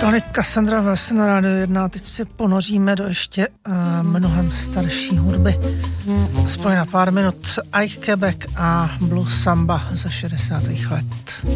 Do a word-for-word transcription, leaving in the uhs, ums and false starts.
Tolik Cassandra Wilson na Rádio jedna. Teď se ponoříme do ještě uh, mnohem starší hudby. Aspoň na pár minut. Ike Quebec a Blue Samba ze šedesátých let.